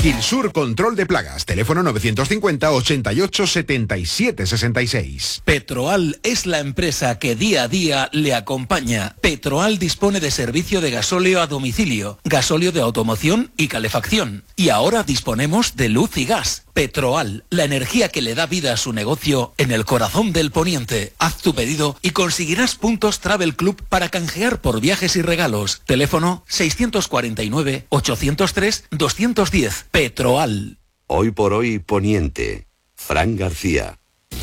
Gilsur Control de Plagas, teléfono 950 88 77 66. Petroal es la empresa que día a día le acompaña. Petroal dispone de servicio de gasóleo a domicilio, gasóleo de automoción y calefacción. Y ahora disponemos de luz y gas. Petroal, la energía que le da vida a su negocio en el corazón del poniente. Haz tu pedido y conseguirás puntos Travel Club para canjear por viajes y regalos. Teléfono 649 803 210. Petroal. Hoy por hoy Poniente. Fran García.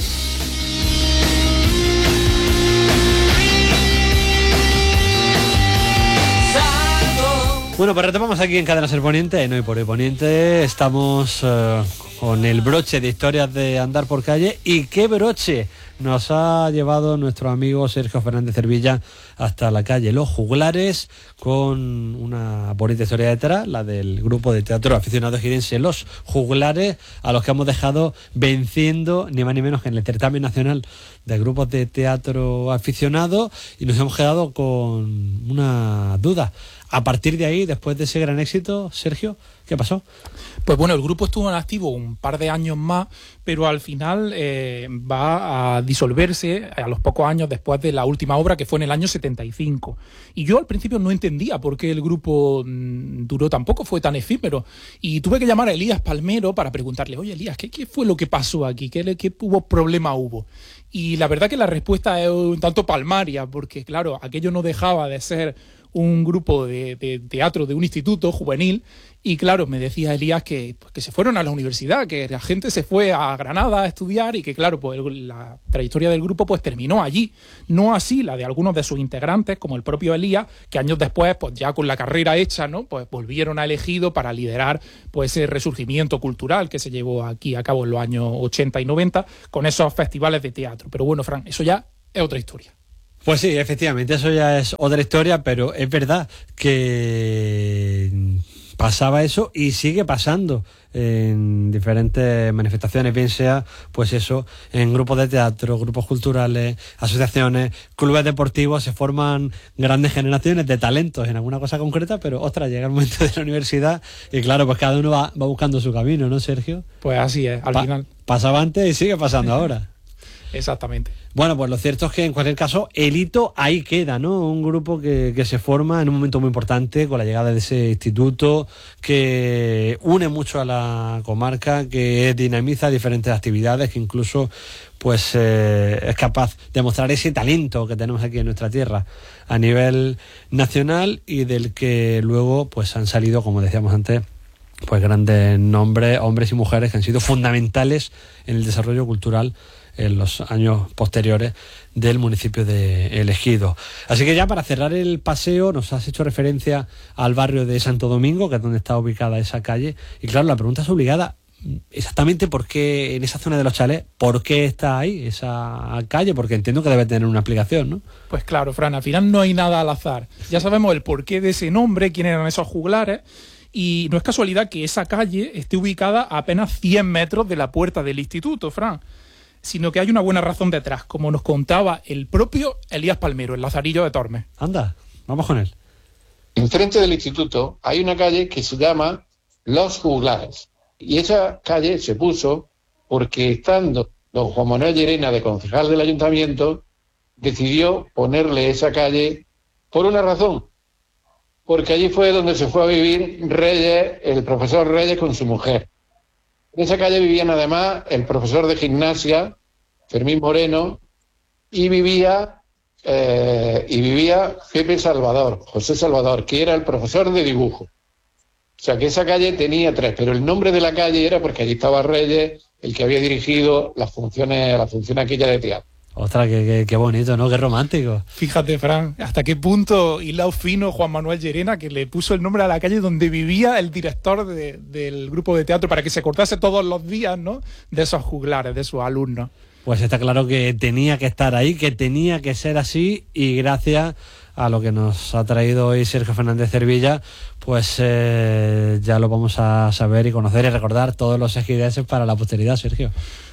Bueno, pues retomamos aquí en Cadena Ser Poniente, en Hoy por Hoy Poniente. Estamos con el broche de historias de andar por calle. ¿Y qué broche nos ha llevado nuestro amigo Sergio Fernández Cervilla hasta la calle Los Juglares, con una bonita historia detrás, la del grupo de teatro aficionado jirense Los Juglares, a los que hemos dejado venciendo ni más ni menos que en el certamen nacional de grupos de teatro aficionado, y nos hemos quedado con una duda. A partir de ahí, después de ese gran éxito, Sergio, ¿qué pasó? Pues bueno, el grupo estuvo en activo un par de años más, pero al final va a disolverse a los pocos años después de la última obra, que fue en el año 75. Y yo al principio no entendía por qué el grupo duró tan poco, fue tan efímero. Y tuve que llamar a Elías Palmero para preguntarle: oye, Elías, ¿qué fue lo que pasó aquí? ¿Qué problema hubo? Y la verdad que la respuesta es un tanto palmaria, porque claro, aquello no dejaba de ser un grupo de teatro de un instituto juvenil, y claro, me decía Elías que se fueron a la universidad, que la gente se fue a Granada a estudiar, y que claro, pues la trayectoria del grupo pues terminó allí. No así la de algunos de sus integrantes, como el propio Elías, que años después, pues ya con la carrera hecha, ¿no?, pues volvieron a elegido para liderar pues ese resurgimiento cultural que se llevó aquí a cabo en los años 80 y 90 con esos festivales de teatro. Pero bueno, Fran, eso ya es otra historia. Pues sí, efectivamente, eso ya es otra historia, pero es verdad que pasaba eso y sigue pasando en diferentes manifestaciones, bien sea, pues eso, en grupos de teatro, grupos culturales, asociaciones, clubes deportivos. Se forman grandes generaciones de talentos en alguna cosa concreta, pero ostras, llega el momento de la universidad y claro, pues cada uno va buscando su camino, ¿no, Sergio? Pues así es, al final. Pasaba antes y sigue pasando ahora. Exactamente. Bueno, pues lo cierto es que en cualquier caso el hito ahí queda, ¿no? Un grupo que se forma en un momento muy importante con la llegada de ese instituto, que une mucho a la comarca, que dinamiza diferentes actividades, que incluso pues es capaz de mostrar ese talento que tenemos aquí en nuestra tierra a nivel nacional, y del que luego pues han salido, como decíamos antes, pues grandes nombres, hombres y mujeres que han sido fundamentales en el desarrollo cultural en los años posteriores del municipio de El Ejido. Así que ya para cerrar el paseo, nos has hecho referencia al barrio de Santo Domingo, que es donde está ubicada esa calle, y claro, la pregunta es obligada: exactamente por qué en esa zona de los chalés, por qué está ahí esa calle, porque entiendo que debe tener una explicación, ¿no? Pues claro, Fran, al final no hay nada al azar. Ya sabemos el porqué de ese nombre, quién eran esos juglares. Y no es casualidad que esa calle esté ubicada a apenas 100 metros de la puerta del instituto, Fran, sino que hay una buena razón detrás, como nos contaba el propio Elías Palmero, el Lazarillo de Tormes. Anda, vamos con él. Enfrente del instituto hay una calle que se llama Los Juglares, y esa calle se puso porque, estando don Juan Manuel Llerena de concejal del ayuntamiento, decidió ponerle esa calle por una razón: porque allí fue donde se fue a vivir Reyes, el profesor Reyes, con su mujer. En esa calle vivían además el profesor de gimnasia, Fermín Moreno, y vivía Pepe Salvador, José Salvador, que era el profesor de dibujo. O sea que esa calle tenía tres, pero el nombre de la calle era porque allí estaba Reyes, el que había dirigido la función aquella de teatro. Ostras, qué bonito, ¿no? Qué romántico. Fíjate, Fran, hasta qué punto hilado fino Juan Manuel Llerena, que le puso el nombre a la calle donde vivía el director del grupo de teatro, para que se cortase todos los días, ¿no?, de esos juglares, de sus alumnos. Pues está claro que tenía que estar ahí, que tenía que ser así, y gracias a lo que nos ha traído hoy Sergio Fernández Cervilla, pues ya lo vamos a saber y conocer y recordar todos los ejidenses para la posteridad, Sergio.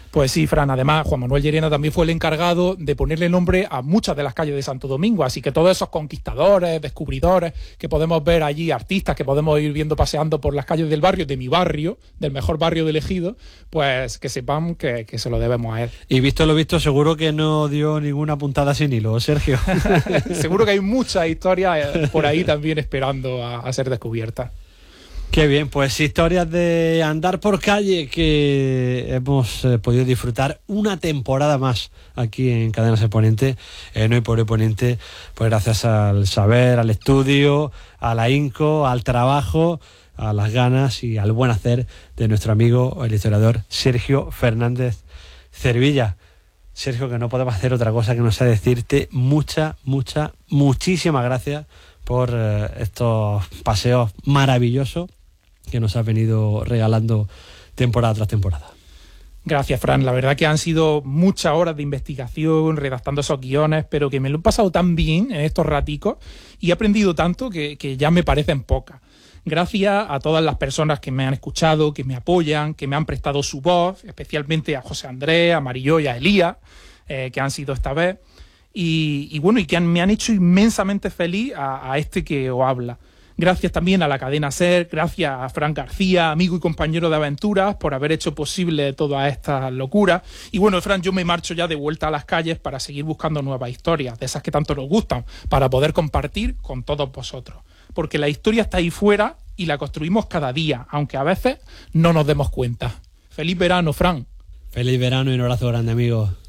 Pues sí, Fran, además Juan Manuel Llerena también fue el encargado de ponerle nombre a muchas de las calles de Santo Domingo, así que todos esos conquistadores, descubridores que podemos ver allí, artistas que podemos ir viendo paseando por las calles del barrio, de mi barrio, del mejor barrio del Ejido, pues que sepan que se lo debemos a él. Y visto lo visto, seguro que no dio ninguna puntada sin hilo, Sergio. Seguro que hay muchas historias por ahí también esperando a ser descubiertas. Qué bien, pues historias de andar por calle que hemos podido disfrutar una temporada más aquí en Cadenas Exponente, no y por Exponente, pues gracias al saber, al estudio, a la ahínco, al trabajo, a las ganas y al buen hacer de nuestro amigo, el historiador Sergio Fernández Cervilla. Sergio, que no podemos hacer otra cosa que no sea decirte muchísimas gracias por estos paseos maravillosos que nos has venido regalando temporada tras temporada. Gracias, Fran. La verdad que han sido muchas horas de investigación, redactando esos guiones, pero que me lo he pasado tan bien en estos raticos y he aprendido tanto que ya me parecen pocas. Gracias a todas las personas que me han escuchado, que me apoyan, que me han prestado su voz, especialmente a José Andrés, a Mariló y a Elías, que han sido esta vez, y bueno, y que me han hecho inmensamente feliz a este que os habla. Gracias también a la cadena SER, gracias a Fran García, amigo y compañero de aventuras, por haber hecho posible todas estas locuras. Y bueno, Fran, yo me marcho ya de vuelta a las calles para seguir buscando nuevas historias, de esas que tanto nos gustan, para poder compartir con todos vosotros. Porque la historia está ahí fuera y la construimos cada día, aunque a veces no nos demos cuenta. ¡Feliz verano, Fran! Feliz verano y un abrazo grande, amigo.